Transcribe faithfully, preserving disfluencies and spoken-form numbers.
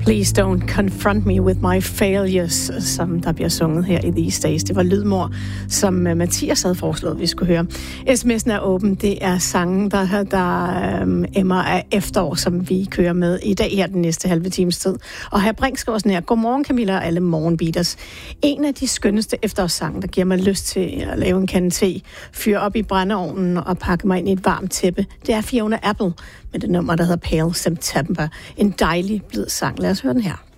Please don't confront me with my failures, som der bliver sunget her i These Days. Det var Lydmor, som Mathias havde foreslået, vi skulle høre. sms'en er åben. Det er sangen, der, der øhm, emmer af efterår, som vi kører med i dag her den næste halve times tid. Og her Brink skriver sådan her: Godmorgen Camilla og alle morgenbeaters. En af de skønneste efterårssange, der giver mig lyst til at lave en kande te, fyre op i brændeovnen og pakke mig ind i et varmt tæppe, det er Fiona Apple med det nummer, der hedder Pale September. En dejlig blid sang. Lad os høre den her.